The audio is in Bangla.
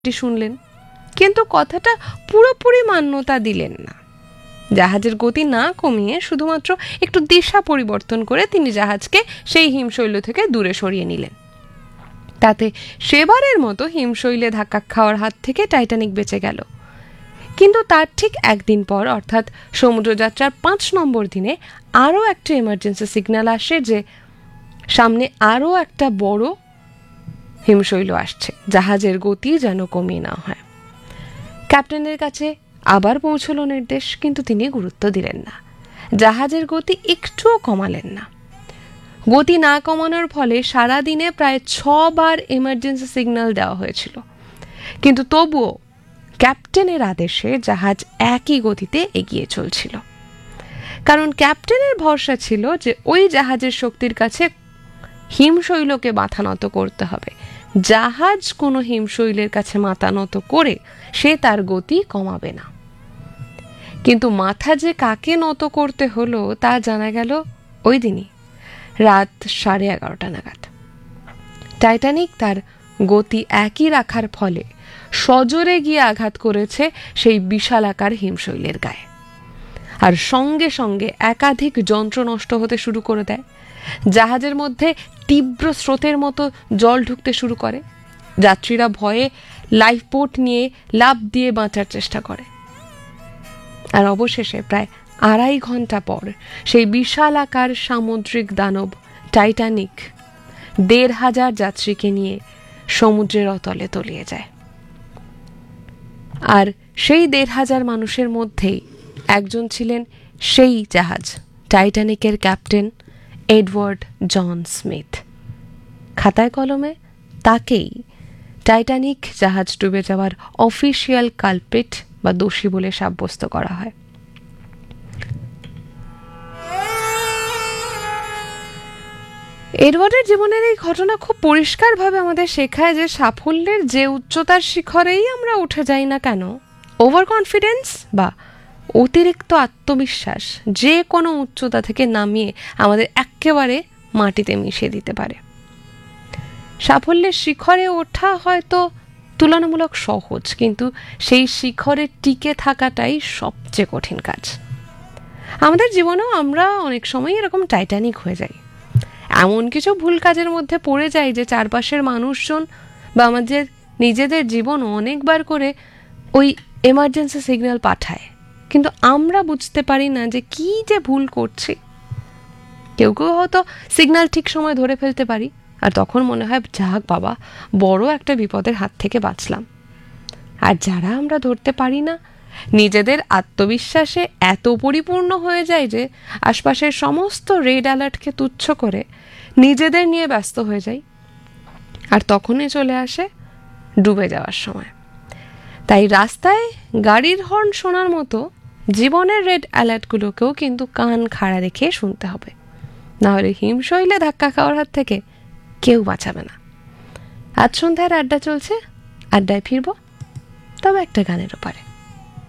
শুনলেন, কিন্তু কথাটা পুরোপুরি মান্যতা দিলেন না। জাহাজের গতি না কমিয়ে শুধুমাত্র একটু দিশা পরিবর্তন করে তিনি জাহাজকে সেই হিমশৈল থেকে দূরে সরিয়ে নিলেন। তাতে সেবারের মতো হিমশৈলে ধাক্কা খাওয়ার হাত থেকে টাইটানিক বেঁচে গেল। কিন্তু তার ঠিক একদিন পর, অর্থাৎ সমুদ্রযাত্রার 5 নম্বর দিনে, আরও একটা এমার্জেন্সি সিগন্যাল আসে যে সামনে আরও একটা বড় হিমশৈল আসছে, জাহাজের গতি যেন কমিয়ে না হয়। ক্যাপ্টেনের কাছে আবার পৌঁছলো নির্দেশ, কিন্তু তিনি গুরুত্ব দিলেন না, জাহাজের গতি একটুও কমালেন না। গতি না কমানোর ফলে সারাদিনে প্রায় 6 বার এমার্জেন্সি সিগন্যাল দেওয়া হয়েছিল, কিন্তু তবুও ক্যাপ্টেনের আদেশে জাহাজ একই গতিতে এগিয়ে চলছিল। কারণ ক্যাপ্টেনের ভরসা ছিল যে ওই জাহাজের শক্তির কাছে হিমশৈলকে মাথা নত করতে হবে। জাহাজ কোনো হিমশৈলের কাছে মাথা নত করে সে তার গতি কমাবে না। কিন্তু মাথা যে কাকে নত করতে হলো তা জানা গেল ওই দিনই রাত 11:30 নাগাদ। টাইটানিক তার গতি একই রাখার ফলে সজোরে গিয়ে আঘাত করেছে সেই বিশালাকার হিমশৈলের গায়ে, আর সঙ্গে সঙ্গে একাধিক যন্ত্র নষ্ট হতে শুরু করে দেয়। জাহাজের মধ্যে তীব্র স্রোতের মতো জল ঢুকতে শুরু করে। যাত্রীরা ভয়ে লাইফ বোট নিয়ে লাফ দিয়ে বাঁচার চেষ্টা করে। আর অবশেষে প্রায় 2.5 ঘন্টা পর সেই বিশাল আকার সামুদ্রিক দানব টাইটানিক 1,500 যাত্রীকে নিয়ে সমুদ্রের অতলে তলিয়ে যায়। আর সেই 1,500 মানুষের মধ্যেই একজন ছিলেন সেই জাহাজ টাইটানিকের ক্যাপ্টেন এডওয়ার্ড জন স্মিথ। খাতায় কলমে তাকেই টাইটানিক জাহাজ ডুবে যাওয়ার অফিসিয়াল কালপ্রিট বা দোষী বলে সাব্যস্ত করা হয়। এডওয়ার্ডের জীবনের এই ঘটনা খুব পরিষ্কারভাবে আমাদের শেখায় যে সাফল্যের যে উচ্চতার শিখরেই আমরা উঠে যাই না কেন, ওভার কনফিডেন্স বা অতিরিক্ত আত্মবিশ্বাস যে কোনো উচ্চতা থেকে নামিয়ে আমাদের একেবারে মাটিতে মিশিয়ে দিতে পারে। সাফল্যের শিখরে ওঠা হয়তো তুলনামূলক সহজ, কিন্তু সেই শিখরে টিকে থাকাটাই সবচেয়ে কঠিন কাজ। আমাদের জীবনেও আমরা অনেক সময় এরকম টাইটানিক হয়ে যাই, এমন কিছু ভুল কাজের মধ্যে পড়ে যাই যে চারপাশের মানুষজন বা আমাদের নিজেদের জীবনও অনেকবার করে ওই এমার্জেন্সি সিগন্যাল পাঠায়, কিন্তু আমরা বুঝতে পারি না যে কি যে ভুল করছি। কেউ কেউ হয়তো সিগন্যাল ঠিক সময় ধরে ফেলতে পারি, আর তখন মনে হয় যাক বাবা, বড় একটা বিপদের হাত থেকে বাঁচলাম। আর যারা আমরা ধরতে পারি না, নিজেদের আত্মবিশ্বাসে এত পরিপূর্ণ হয়ে যায় যে আশপাশের সমস্ত রেড অ্যালার্টকে তুচ্ছ করে নিজেদের নিয়ে ব্যস্ত হয়ে যাই, আর তখনই চলে আসে ডুবে যাওয়ার সময়। তাই রাস্তায় গাড়ির হর্ন শোনার মতো জীবনের রেড অ্যালার্টগুলোকেও কিন্তু কান খাড়া রেখে শুনতে হবে, নাহলে হিমশৈলে ধাক্কা খাওয়ার হাত থেকে কেউ বাঁচাবে না। আজ সন্ধ্যার আড্ডা চলছে, আড্ডায় ফিরবো, তবে একটা গানের ওপারে।